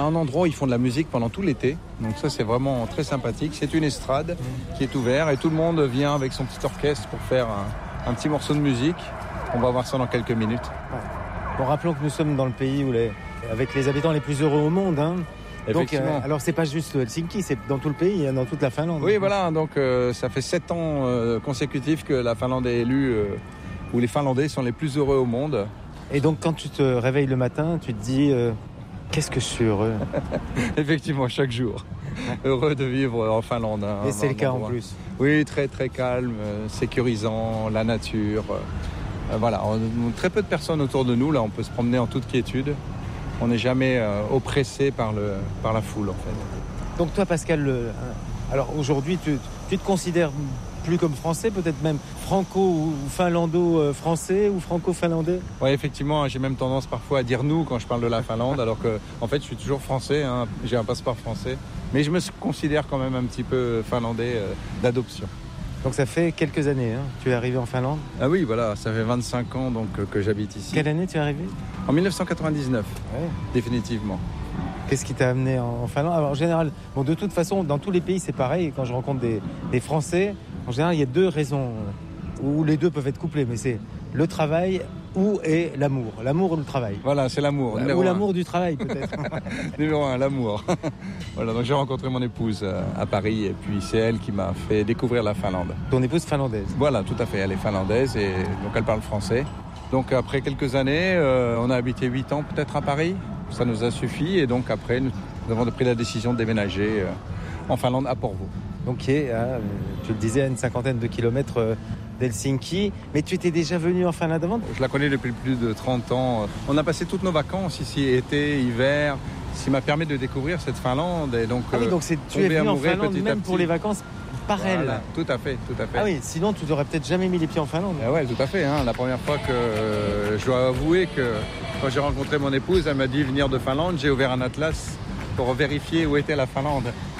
un endroit où ils font de la musique pendant tout l'été. Donc ça, c'est vraiment très sympathique. C'est une estrade qui est ouverte et tout le monde vient avec son petit orchestre pour faire un petit morceau de musique. On va voir ça dans quelques minutes. Bon, rappelons que nous sommes dans le pays avec les habitants les plus heureux au monde. Hein. Donc, alors, c'est pas juste Helsinki, c'est dans tout le pays, dans toute la Finlande. Oui, voilà. Donc, ça fait 7 ans consécutifs que la Finlande est élue où les Finlandais sont les plus heureux au monde. Et donc, quand tu te réveilles le matin, tu te dis qu'est-ce que je suis heureux. Effectivement, chaque jour. Heureux de vivre en Finlande. Hein, et c'est le cas en plus. Oui, très très calme, sécurisant, la nature. Voilà, très peu de personnes autour de nous. Là, on peut se promener en toute quiétude. On n'est jamais oppressé par la foule, en fait. Donc toi, Pascal, alors aujourd'hui, tu te considères plus comme français, peut-être même franco- ou finlando-français ou franco-finlandais ? Oui, effectivement, j'ai même tendance parfois à dire nous quand je parle de la Finlande, alors que en fait, je suis toujours français, hein, j'ai un passeport français. Mais je me considère quand même un petit peu finlandais d'adoption. Donc ça fait quelques années, hein, tu es arrivé en Finlande ? Ah oui, voilà, ça fait 25 ans donc, que j'habite ici. Quelle année tu es arrivé ? En 1999, ouais. Définitivement. Qu'est-ce qui t'a amené en Finlande ? Alors en général, bon, de toute façon, dans tous les pays, c'est pareil. Quand je rencontre des Français, en général, il y a deux raisons, où les deux peuvent être couplés, mais c'est le travail ou est l'amour. L'amour ou le travail. Voilà, c'est l'amour. Ou l'amour du travail, peut-être. Numéro 1, l'amour. Voilà, donc j'ai rencontré mon épouse à Paris et puis c'est elle qui m'a fait découvrir la Finlande. Ton épouse finlandaise ? Voilà, tout à fait. Elle est finlandaise et donc elle parle français. Donc après quelques années, on a habité 8 ans peut-être à Paris. Ça nous a suffi et donc après, nous avons pris la décision de déménager en Finlande à Porvoo. Donc tu le disais, à une 50aine de kilomètres d'Helsinki. Mais tu étais déjà venu en Finlande avant ? Je la connais depuis plus de 30 ans. On a passé toutes nos vacances ici, été, hiver. Ce qui m'a permis de découvrir cette Finlande. Et donc, donc tu es venu en Finlande même pour les vacances par elle. Tout à fait. Ah oui, sinon tu n'aurais peut-être jamais mis les pieds en Finlande. Ah ouais, tout à fait. Hein. La première fois que je dois avouer que quand j'ai rencontré mon épouse, elle m'a dit venir de Finlande. J'ai ouvert un atlas pour vérifier où était la Finlande.